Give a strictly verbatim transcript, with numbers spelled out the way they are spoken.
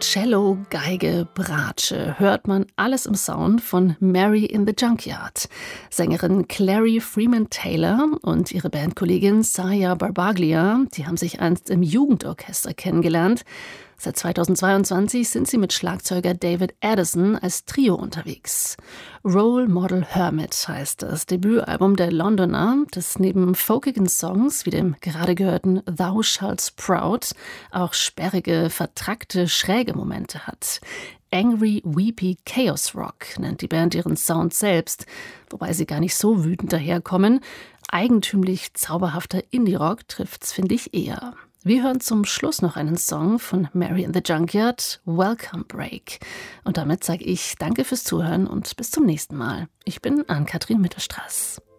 Cello, Geige, Bratsche, hört man alles im Sound von Mary in the Junkyard. Sängerin Clary Freeman Taylor und ihre Bandkollegin Saya Barbaglia, die haben sich einst im Jugendorchester kennengelernt. Seit zweitausendzweiundzwanzig sind sie mit Schlagzeuger David Addison als Trio unterwegs. Role Model Hermit heißt das Debütalbum der Londoner, das neben folkigen Songs wie dem gerade gehörten Thou Shalt Proud auch sperrige, vertrackte, schräge Momente hat. Angry, Weepy Chaos Rock nennt die Band ihren Sound selbst, wobei sie gar nicht so wütend daherkommen. Eigentümlich zauberhafter Indie-Rock trifft's, finde ich, eher. Wir hören zum Schluss noch einen Song von Mary in the Junkyard, Welcome Break. Und damit sage ich Danke fürs Zuhören und bis zum nächsten Mal. Ich bin Ann-Kathrin Mittelstraß.